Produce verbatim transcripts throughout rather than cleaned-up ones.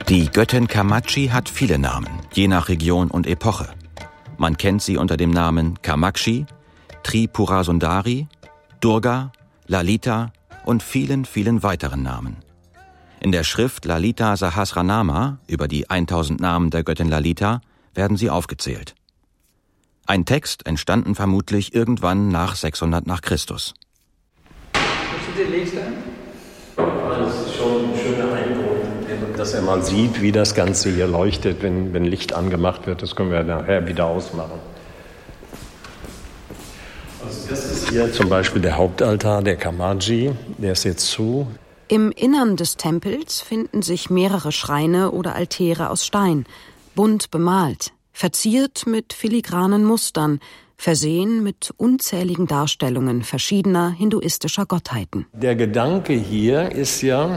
Die Göttin Kamakshi hat viele Namen, je nach Region und Epoche. Man kennt sie unter dem Namen Kamakshi, Tripurasundari, Durga, Lalita und vielen, vielen weiteren Namen. In der Schrift Lalita Sahasranama über die tausend Namen der Göttin Lalita werden sie aufgezählt. Ein Text entstanden vermutlich irgendwann nach sechshundert nach Christus. Das ist schon ein schöner Eindruck, dass er mal sieht, wie das Ganze hier leuchtet, wenn, wenn Licht angemacht wird. Das können wir nachher wieder ausmachen. Also das ist hier zum Beispiel der Hauptaltar der Kamakshi. Der ist jetzt zu. Im Innern des Tempels finden sich mehrere Schreine oder Altäre aus Stein, bunt bemalt, verziert mit filigranen Mustern, versehen mit unzähligen Darstellungen verschiedener hinduistischer Gottheiten. Der Gedanke hier ist ja,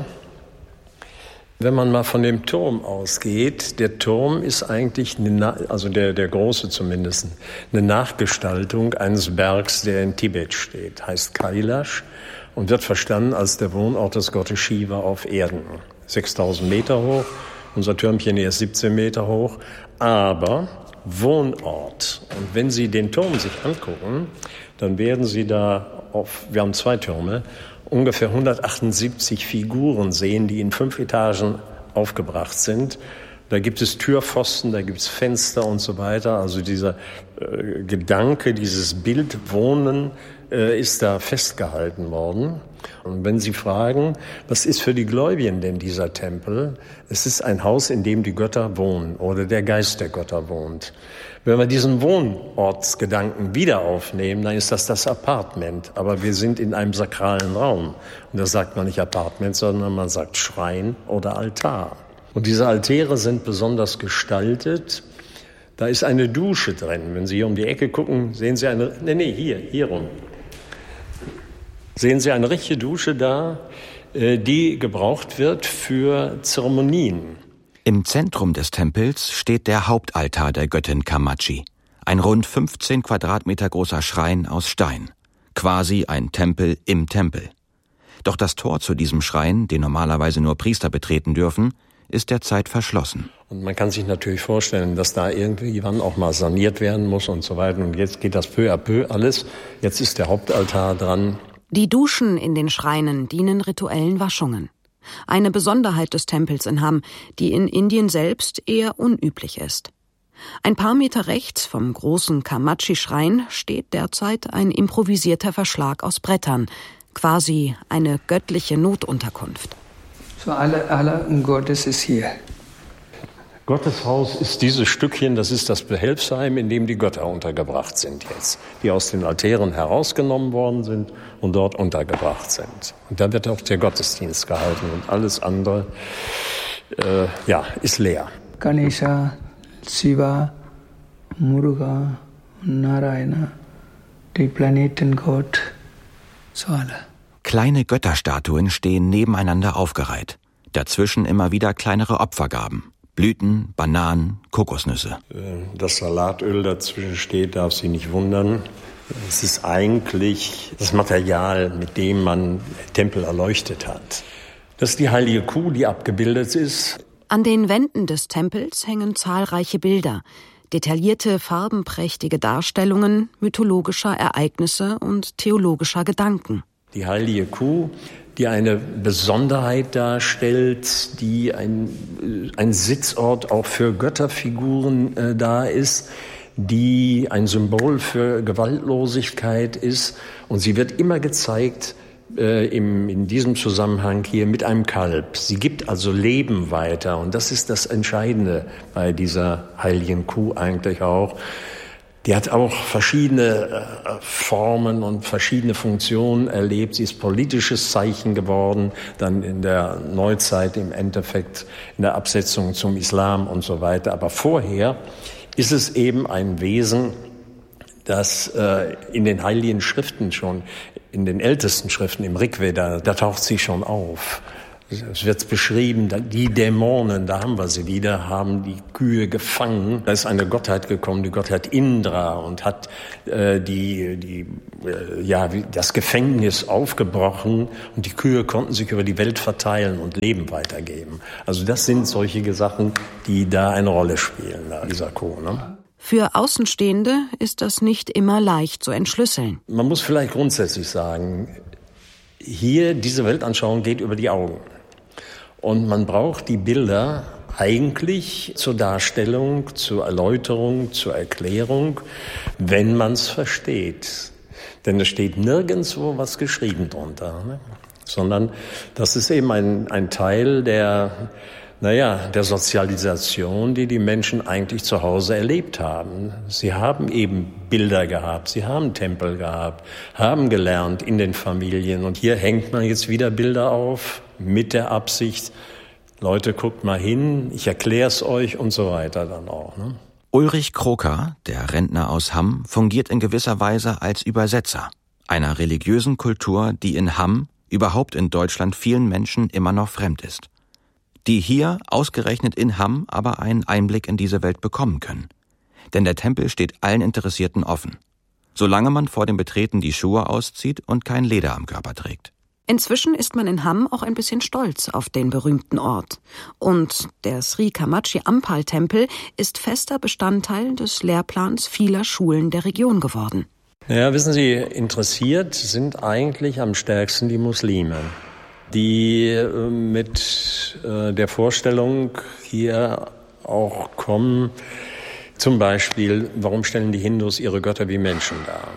wenn man mal von dem Turm ausgeht, der Turm ist eigentlich, eine, also der, der große zumindest, eine Nachgestaltung eines Bergs, der in Tibet steht, heißt Kailash und wird verstanden als der Wohnort des Gottes Shiva auf Erden. sechstausend Meter hoch, unser Türmchen hier ist siebzehn Meter hoch, aber Wohnort. Und wenn Sie den Turm sich angucken, dann werden Sie da auf, wir haben zwei Türme, ungefähr hundertachtundsiebzig Figuren sehen, die in fünf Etagen aufgebracht sind. Da gibt es Türpfosten, da gibt es Fenster und so weiter. Also dieser äh, Gedanke, dieses Bild Wohnen äh, ist da festgehalten worden. Und wenn Sie fragen, was ist für die Gläubigen denn dieser Tempel? Es ist ein Haus, in dem die Götter wohnen oder der Geist der Götter wohnt. Wenn wir diesen Wohnortsgedanken wieder aufnehmen, dann ist das das Apartment. Aber wir sind in einem sakralen Raum. Und da sagt man nicht Apartment, sondern man sagt Schrein oder Altar. Und diese Altäre sind besonders gestaltet. Da ist eine Dusche drin. Wenn Sie hier um die Ecke gucken, sehen Sie eine, nee, nee, hier, hier rum. Sehen Sie eine richtige Dusche da, die gebraucht wird für Zeremonien. Im Zentrum des Tempels steht der Hauptaltar der Göttin Kamakshi, ein rund fünfzehn Quadratmeter großer Schrein aus Stein, quasi ein Tempel im Tempel. Doch das Tor zu diesem Schrein, den normalerweise nur Priester betreten dürfen, ist derzeit verschlossen. Und man kann sich natürlich vorstellen, dass da irgendwann auch mal saniert werden muss und so weiter. Und jetzt geht das peu à peu alles. Jetzt ist der Hauptaltar dran. Die Duschen in den Schreinen dienen rituellen Waschungen. Eine Besonderheit des Tempels in Ham, die in Indien selbst eher unüblich ist. Ein paar Meter rechts vom großen Kamakshi-Schrein steht derzeit ein improvisierter Verschlag aus Brettern, quasi eine göttliche Notunterkunft. So alle, alle Gottes ist hier. Gottes Haus ist dieses Stückchen, das ist das Behelfsheim, in dem die Götter untergebracht sind jetzt, die aus den Altären herausgenommen worden sind und dort untergebracht sind. Und da wird auch der Gottesdienst gehalten und alles andere äh, ja, ist leer. Ganesha, Shiva, Muruga, Narayana, die Planetengott, so alle. Kleine Götterstatuen stehen nebeneinander aufgereiht. Dazwischen immer wieder kleinere Opfergaben. Blüten, Bananen, Kokosnüsse. Das Salatöl dazwischen steht, darf Sie nicht wundern. Es ist eigentlich das Material, mit dem man den Tempel erleuchtet hat. Das ist die heilige Kuh, die abgebildet ist. An den Wänden des Tempels hängen zahlreiche Bilder, detaillierte, farbenprächtige Darstellungen mythologischer Ereignisse und theologischer Gedanken. Die heilige Kuh, die eine Besonderheit darstellt, die ein, ein Sitzort auch für Götterfiguren äh, da ist, die ein Symbol für Gewaltlosigkeit ist. Und sie wird immer gezeigt äh, im, in diesem Zusammenhang hier mit einem Kalb. Sie gibt also Leben weiter. Und das ist das Entscheidende bei dieser heiligen Kuh eigentlich auch. Die hat auch verschiedene äh, Formen und verschiedene Funktionen erlebt. Sie ist politisches Zeichen geworden, dann in der Neuzeit im Endeffekt in der Absetzung zum Islam und so weiter. Aber vorher ist es eben ein Wesen, das äh, in den heiligen Schriften schon, in den ältesten Schriften, im Rigveda, da taucht sie schon auf. Es wird beschrieben, die Dämonen, da haben wir sie wieder, haben die Kühe gefangen. Da ist eine Gottheit gekommen, die Gottheit Indra, und hat äh, die, die, äh, ja, das Gefängnis aufgebrochen, und die Kühe konnten sich über die Welt verteilen und Leben weitergeben. Also das sind solche Sachen, die da eine Rolle spielen, da, dieser Chor, ne? Für Außenstehende ist das nicht immer leicht zu entschlüsseln. Man muss vielleicht grundsätzlich sagen, hier, diese Weltanschauung geht über die Augen. Und man braucht die Bilder eigentlich zur Darstellung, zur Erläuterung, zur Erklärung, wenn man es versteht. Denn es steht nirgendwo was geschrieben drunter, ne? Sondern das ist eben ein, ein Teil der, naja, der Sozialisation, die die Menschen eigentlich zu Hause erlebt haben. Sie haben eben Bilder gehabt, sie haben Tempel gehabt, haben gelernt in den Familien. Und hier hängt man jetzt wieder Bilder auf mit der Absicht, Leute, guckt mal hin, ich erkläre es euch und so weiter dann auch, ne? Ulrich Kroker, der Rentner aus Hamm, fungiert in gewisser Weise als Übersetzer einer religiösen Kultur, die in Hamm, überhaupt in Deutschland, vielen Menschen immer noch fremd ist. Die hier, ausgerechnet in Hamm, aber einen Einblick in diese Welt bekommen können. Denn der Tempel steht allen Interessierten offen, solange man vor dem Betreten die Schuhe auszieht und kein Leder am Körper trägt. Inzwischen ist man in Hamm auch ein bisschen stolz auf den berühmten Ort. Und der Sri Kamachi Ampal Tempel ist fester Bestandteil des Lehrplans vieler Schulen der Region geworden. Ja, wissen Sie, interessiert sind eigentlich am stärksten die Muslime, die äh, mit äh, der Vorstellung hier auch kommen, zum Beispiel, warum stellen die Hindus ihre Götter wie Menschen dar?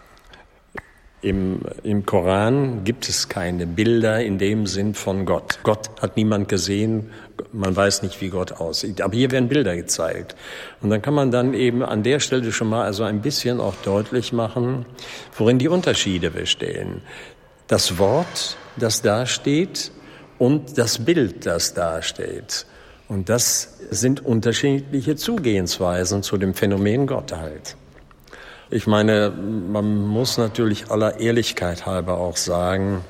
Im, Im Koran gibt es keine Bilder in dem Sinn von Gott. Gott hat niemand gesehen, man weiß nicht, wie Gott aussieht. Aber hier werden Bilder gezeigt. Und dann kann man dann eben an der Stelle schon mal also ein bisschen auch deutlich machen, worin die Unterschiede bestehen. Das Wort, das da steht, und das Bild, das da steht. Und das sind unterschiedliche Zugehensweisen zu dem Phänomen Gott halt. Ich meine, man muss natürlich aller Ehrlichkeit halber auch sagen,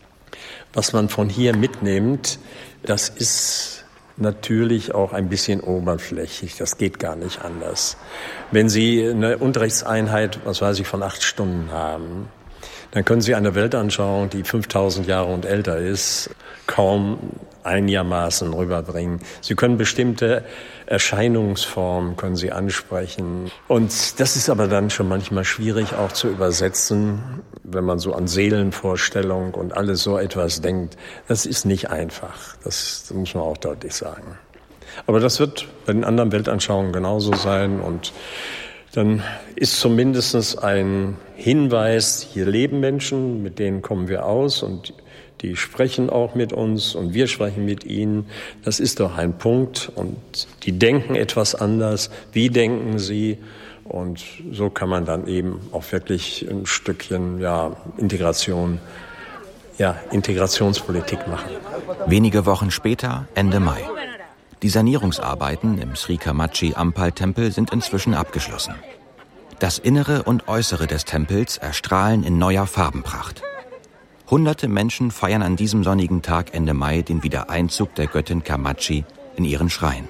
was man von hier mitnimmt, das ist natürlich auch ein bisschen oberflächlich. Das geht gar nicht anders. Wenn Sie eine Unterrichtseinheit, was weiß ich, von acht Stunden haben, dann können Sie eine Weltanschauung, die fünftausend Jahre und älter ist, kaum einigermaßen rüberbringen. Sie können bestimmte Erscheinungsformen können Sie ansprechen. Und das ist aber dann schon manchmal schwierig auch zu übersetzen, wenn man so an Seelenvorstellung und alles so etwas denkt. Das ist nicht einfach. Das muss man auch deutlich sagen. Aber das wird bei den anderen Weltanschauungen genauso sein. Und dann ist zumindest ein Hinweis, hier leben Menschen, mit denen kommen wir aus und die sprechen auch mit uns und wir sprechen mit ihnen. Das ist doch ein Punkt und die denken etwas anders. Wie denken sie? Und so kann man dann eben auch wirklich ein Stückchen ja, Integration, ja, Integrationspolitik machen. Wenige Wochen später, Ende Mai. Die Sanierungsarbeiten im Sri Kamachi Ampal Tempel sind inzwischen abgeschlossen. Das Innere und Äußere des Tempels erstrahlen in neuer Farbenpracht. Hunderte Menschen feiern an diesem sonnigen Tag Ende Mai den Wiedereinzug der Göttin Kamachi in ihren Schrein.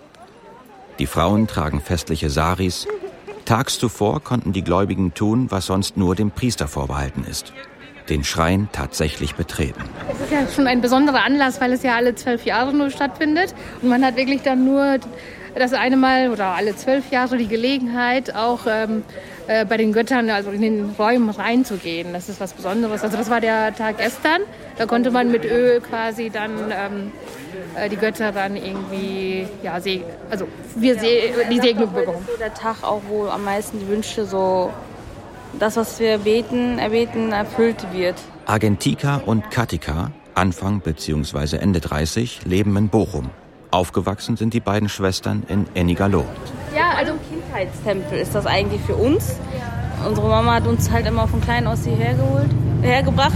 Die Frauen tragen festliche Saris. Tags zuvor konnten die Gläubigen tun, was sonst nur dem Priester vorbehalten ist: den Schrein tatsächlich betreten. Es ist ja schon ein besonderer Anlass, weil es ja alle zwölf Jahre nur stattfindet. Und man hat wirklich dann nur das eine Mal oder alle zwölf Jahre die Gelegenheit, auch ähm, äh, bei den Göttern, also in den Räumen reinzugehen. Das ist was Besonderes. Also das war der Tag gestern. Da konnte man mit Öl quasi dann ähm, äh, die Götter dann irgendwie, ja, seg- also wir se- die Segnung bekommen. Das ist so der Tag auch, wo am meisten die Wünsche so, das, was wir beten, erbeten, erfüllt wird. Argentika und Katika, Anfang bzw. Ende dreißig, leben in Bochum. Aufgewachsen sind die beiden Schwestern in Ennigerloh. Ja, also ein Kindheitstempel ist das eigentlich für uns. Unsere Mama hat uns halt immer von klein aus hierher geholt, hergebracht.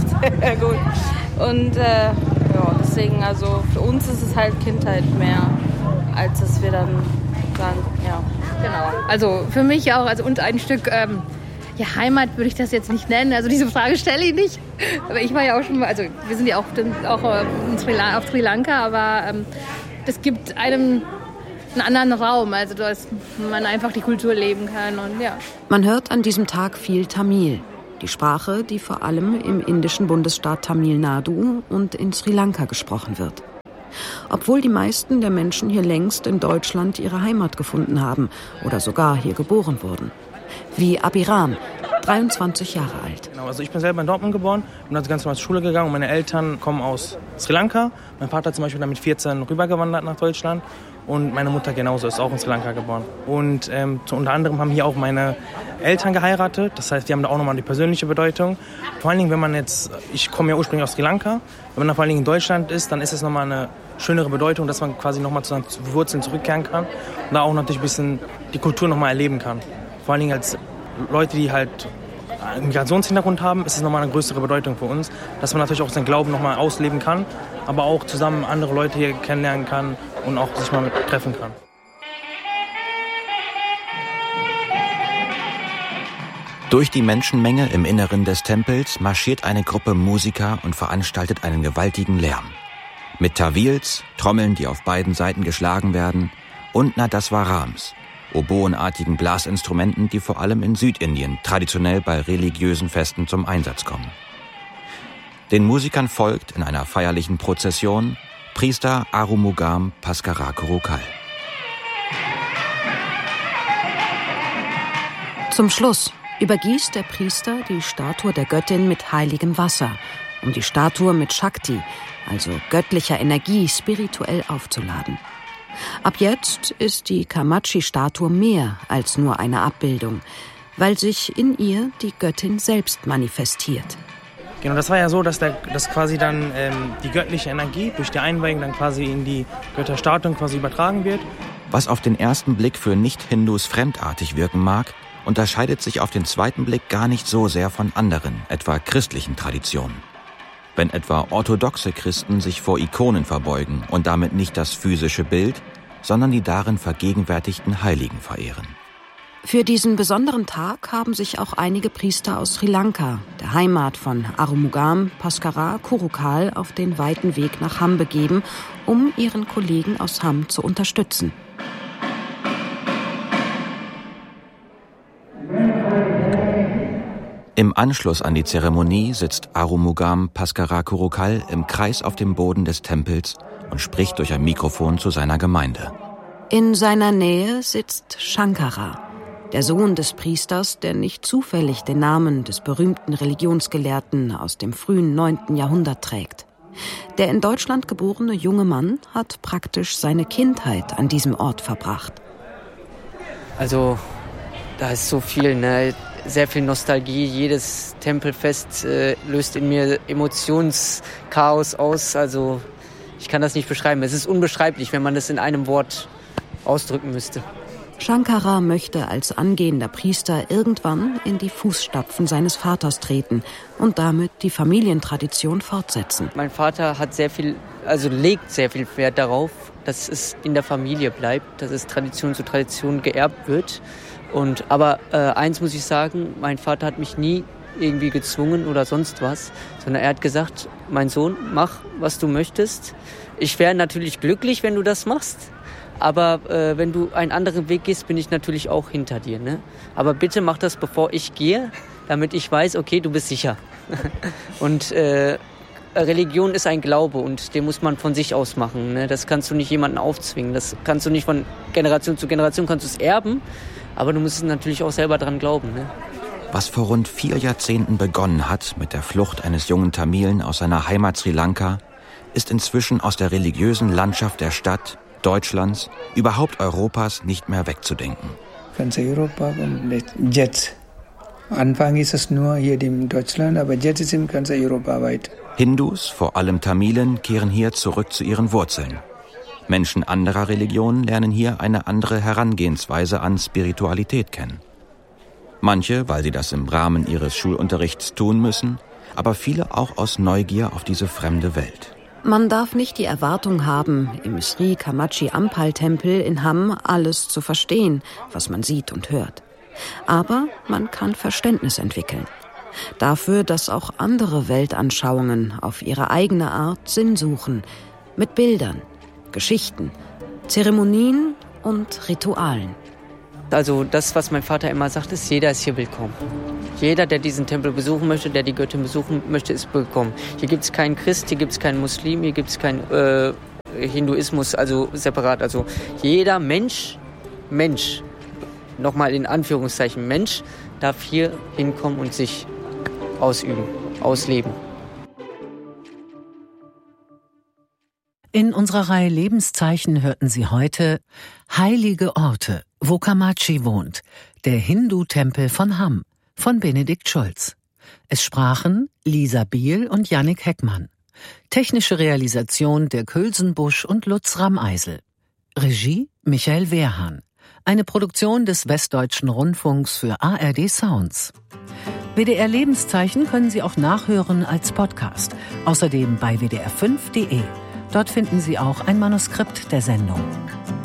Und äh, ja, deswegen, also für uns ist es halt Kindheit mehr, als dass wir dann sagen, ja. Genau. Also für mich auch, also und ein Stück ähm, Ja, Heimat würde ich das jetzt nicht nennen. Also diese Frage stelle ich nicht. Aber ich war ja auch schon mal, also wir sind ja auch, auch in Sri Lanka, auf Sri Lanka, aber ähm, das gibt einem einen anderen Raum, also dass man einfach die Kultur leben kann. Und ja. Man hört an diesem Tag viel Tamil, die Sprache, die vor allem im indischen Bundesstaat Tamil Nadu und in Sri Lanka gesprochen wird. Obwohl die meisten der Menschen hier längst in Deutschland ihre Heimat gefunden haben oder sogar hier geboren wurden. Wie Abhiram, dreiundzwanzig Jahre alt. Genau, also ich bin selber in Dortmund geboren, bin also ganz normal zur Schule gegangen und meine Eltern kommen aus Sri Lanka. Mein Vater zum Beispiel dann mit vierzehn rübergewandert nach Deutschland und meine Mutter genauso ist auch in Sri Lanka geboren. Und ähm, unter anderem haben hier auch meine Eltern geheiratet, das heißt, die haben da auch nochmal die persönliche Bedeutung. Vor allen Dingen, wenn man jetzt, ich komme ja ursprünglich aus Sri Lanka, wenn man dann vor allen Dingen in Deutschland ist, dann ist es nochmal eine schönere Bedeutung, dass man quasi nochmal zu seinen Wurzeln zurückkehren kann und da auch natürlich ein bisschen die Kultur nochmal erleben kann. Vor allen Dingen als Leute, die halt einen Migrationshintergrund haben, ist es nochmal eine größere Bedeutung für uns, dass man natürlich auch seinen Glauben nochmal ausleben kann, aber auch zusammen andere Leute hier kennenlernen kann und auch sich mal mit treffen kann. Durch die Menschenmenge im Inneren des Tempels marschiert eine Gruppe Musiker und veranstaltet einen gewaltigen Lärm. Mit Tawils, Trommeln, die auf beiden Seiten geschlagen werden, und Nadaswarams, oboenartigen Blasinstrumenten, die vor allem in Südindien traditionell bei religiösen Festen zum Einsatz kommen. Den Musikern folgt in einer feierlichen Prozession Priester Arumugam Bhaskara Kurukal. Zum Schluss übergießt der Priester die Statue der Göttin mit heiligem Wasser, um die Statue mit Shakti, also göttlicher Energie, spirituell aufzuladen. Ab jetzt ist die Kamachi-Statue mehr als nur eine Abbildung, weil sich in ihr die Göttin selbst manifestiert. Genau, das war ja so, dass, der, dass quasi dann ähm, die göttliche Energie durch die Einweihung dann quasi in die Götterstatuen quasi übertragen wird. Was auf den ersten Blick für Nicht-Hindus fremdartig wirken mag, unterscheidet sich auf den zweiten Blick gar nicht so sehr von anderen, etwa christlichen Traditionen. Wenn etwa orthodoxe Christen sich vor Ikonen verbeugen und damit nicht das physische Bild, sondern die darin vergegenwärtigten Heiligen verehren. Für diesen besonderen Tag haben sich auch einige Priester aus Sri Lanka, der Heimat von Arumugam Bhaskara Kurukal, auf den weiten Weg nach Hamm begeben, um ihren Kollegen aus Hamm zu unterstützen. Im Anschluss an die Zeremonie sitzt Arumugam Bhaskara Kurukal im Kreis auf dem Boden des Tempels und spricht durch ein Mikrofon zu seiner Gemeinde. In seiner Nähe sitzt Shankara, der Sohn des Priesters, der nicht zufällig den Namen des berühmten Religionsgelehrten aus dem frühen neunten Jahrhundert trägt. Der in Deutschland geborene junge Mann hat praktisch seine Kindheit an diesem Ort verbracht. Also, da ist so viel, ne? Sehr viel Nostalgie. Jedes Tempelfest äh, löst in mir Emotionschaos aus. Also, ich kann das nicht beschreiben. Es ist unbeschreiblich, wenn man das in einem Wort ausdrücken müsste. Shankara möchte als angehender Priester irgendwann in die Fußstapfen seines Vaters treten und damit die Familientradition fortsetzen. Mein Vater hat sehr viel, also legt sehr viel Wert darauf, dass es in der Familie bleibt, dass es Tradition zu Tradition geerbt wird. Und, aber äh, eins muss ich sagen, mein Vater hat mich nie irgendwie gezwungen oder sonst was, sondern er hat gesagt, mein Sohn, mach, was du möchtest. Ich wäre natürlich glücklich, wenn du das machst, aber äh, wenn du einen anderen Weg gehst, bin ich natürlich auch hinter dir. Ne? Aber bitte mach das, bevor ich gehe, damit ich weiß, okay, du bist sicher. Und äh, Religion ist ein Glaube und den muss man von sich aus machen. Ne? Das kannst du nicht jemandem aufzwingen, das kannst du nicht von Generation zu Generation, kannst du es erben, aber du musst natürlich auch selber dran glauben. Ne? Was vor rund vier Jahrzehnten begonnen hat mit der Flucht eines jungen Tamilen aus seiner Heimat Sri Lanka, ist inzwischen aus der religiösen Landschaft der Stadt, Deutschlands, überhaupt Europas nicht mehr wegzudenken. Ganz Europa und jetzt. Anfang ist es nur hier in Deutschland, aber jetzt ist es ganz europaweit. Hindus, vor allem Tamilen, kehren hier zurück zu ihren Wurzeln. Menschen anderer Religionen lernen hier eine andere Herangehensweise an Spiritualität kennen. Manche, weil sie das im Rahmen ihres Schulunterrichts tun müssen, aber viele auch aus Neugier auf diese fremde Welt. Man darf nicht die Erwartung haben, im Sri Kamachi Ampal Tempel in Hamm alles zu verstehen, was man sieht und hört. Aber man kann Verständnis entwickeln. Dafür, dass auch andere Weltanschauungen auf ihre eigene Art Sinn suchen. Mit Bildern, Geschichten, Zeremonien und Ritualen. Also das, was mein Vater immer sagt, ist, jeder ist hier willkommen. Jeder, der diesen Tempel besuchen möchte, der die Göttin besuchen möchte, ist willkommen. Hier gibt es keinen Christ, hier gibt es keinen Muslim, hier gibt es keinen äh, Hinduismus, also separat. Also jeder Mensch, Mensch, nochmal in Anführungszeichen Mensch, darf hier hinkommen und sich ausüben, ausleben. In unserer Reihe Lebenszeichen hörten Sie heute Heilige Orte, wo Kamachi wohnt, der Hindu-Tempel von Hamm, von Benedikt Schulz. Es sprachen Lisa Biel und Jannik Heckmann. Technische Realisation Dirk Hülsenbusch und Lutz Rammeisel. Regie Michael Wehrhahn. Eine Produktion des Westdeutschen Rundfunks für A R D Sounds. W D R Lebenszeichen können Sie auch nachhören als Podcast. Außerdem bei w d r fünf punkt d e. Dort finden Sie auch ein Manuskript der Sendung.